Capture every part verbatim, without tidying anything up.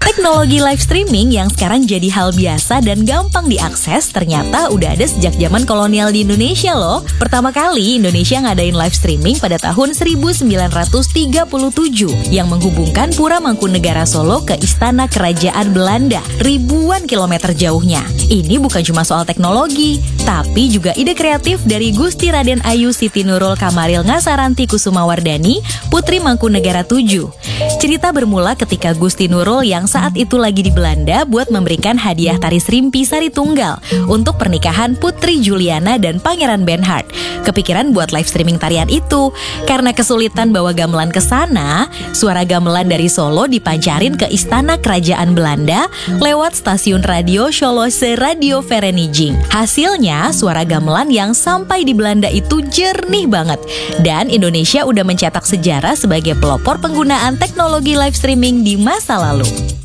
Teknologi live streaming yang sekarang jadi hal biasa dan gampang diakses ternyata udah ada sejak zaman kolonial di Indonesia loh. Pertama kali Indonesia ngadain live streaming pada tahun seribu sembilan ratus tiga puluh tujuh yang menghubungkan Pura Mangkunegara Solo ke Istana Kerajaan Belanda ribuan kilometer jauhnya. Ini bukan cuma soal teknologi, tapi juga ide kreatif dari Gusti Raden Ayu Siti Nurul Kamaril Ngasaranti Kusumawardani, Putri Mangkunegara tujuh. Cerita bermula ketika Gusti Nurul yang saat itu lagi di Belanda buat memberikan hadiah tari serimpi sari tunggal untuk pernikahan Putri Juliana dan Pangeran Bernhard. Kepikiran buat live streaming tarian itu. Karena kesulitan bawa gamelan ke sana, suara gamelan dari Solo dipancarin ke Istana Kerajaan Belanda lewat stasiun radio Scholose Radio Vereniging. Hasilnya, suara gamelan yang sampai di Belanda itu jernih banget. Dan Indonesia udah mencetak sejarah sebagai pelopor penggunaan teknologi live streaming di masa lalu.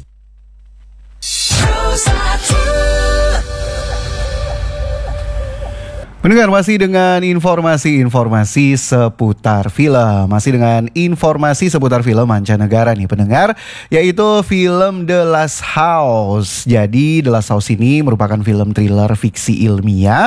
Pendengar, masih dengan informasi-informasi seputar film. Masih dengan informasi seputar film mancanegara nih pendengar, yaitu film The Last House. Jadi The Last House ini merupakan film thriller fiksi ilmiah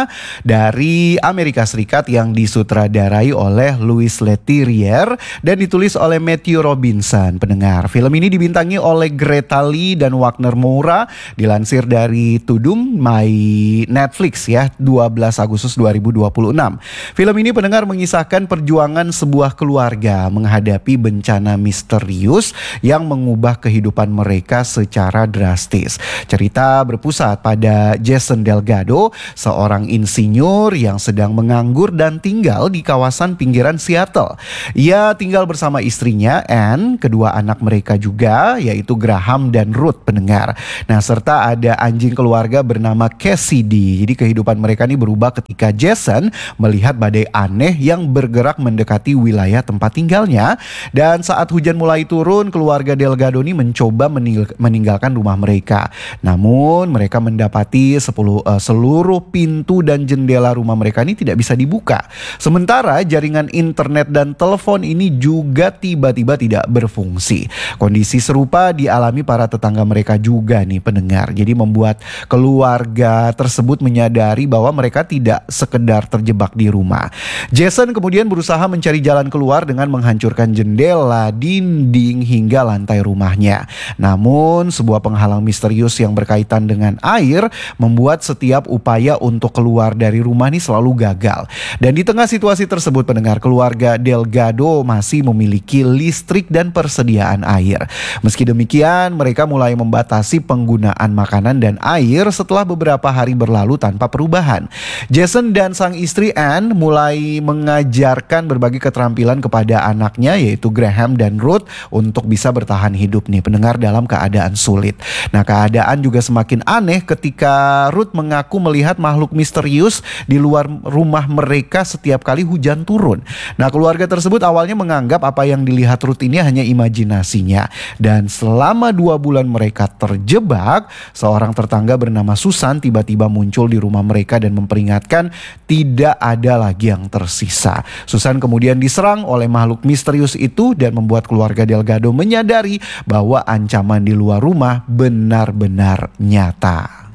dari Amerika Serikat yang disutradarai oleh Louis Leterrier dan ditulis oleh Matthew Robinson. Pendengar, film ini dibintangi oleh Greta Lee dan Wagner Moura, dilansir dari Tudum My Netflix ya, dua belas Agustus dua ribu dua puluh enam. Film ini pendengar mengisahkan perjuangan sebuah keluarga menghadapi bencana misterius yang mengubah kehidupan mereka secara drastis. Cerita berpusat pada Jason Delgado, seorang insinyur yang sedang menganggur dan tinggal di kawasan pinggiran Seattle. Ia tinggal bersama istrinya Anne, kedua anak mereka juga yaitu Graham dan Ruth pendengar. Nah, serta ada anjing keluarga bernama Cassidy. Jadi kehidupan mereka ini berubah ketika Jason melihat badai aneh yang bergerak mendekati wilayah tempat tinggalnya. Dan saat hujan mulai turun, keluarga Delgado ini mencoba meninggal, meninggalkan rumah mereka. Namun mereka mendapati sepuluh, uh, seluruh pintu dan jendela rumah mereka ini tidak bisa dibuka. Sementara jaringan internet dan telepon ini juga tiba-tiba tidak berfungsi. Kondisi serupa dialami para tetangga mereka juga nih pendengar. Jadi membuat keluarga tersebut menyadari bahwa mereka tidak sekedar terjebak di rumah. Jason kemudian berusaha mencari jalan keluar dengan menghancurkan jendela, dinding, hingga lantai rumahnya. Namun sebuah penghalang misterius yang berkaitan dengan air membuat setiap upaya untuk keluar dari rumah ini selalu gagal. Dan di tengah situasi tersebut pendengar, keluarga Delgado masih memiliki listrik dan persediaan air. Meski demikian, mereka mulai membatasi penggunaan makanan dan air setelah beberapa hari berlalu tanpa perubahan. Jason dan sang istri Anne mulai mengajarkan berbagai keterampilan kepada anaknya yaitu Graham dan Ruth untuk bisa bertahan hidup nih pendengar dalam keadaan sulit. Nah, keadaan juga semakin aneh ketika Ruth mengaku melihat makhluk misterius di luar rumah mereka setiap kali hujan turun. Nah, keluarga tersebut awalnya menganggap apa yang dilihat Ruth ini hanya imajinasinya. Dan selama dua bulan mereka terjebak, seorang tetangga bernama Susan tiba-tiba muncul di rumah mereka dan memperingatkan tidak ada lagi yang tersisa. Susan kemudian diserang oleh makhluk misterius itu dan membuat keluarga Delgado menyadari bahwa ancaman di luar rumah benar-benar nyata.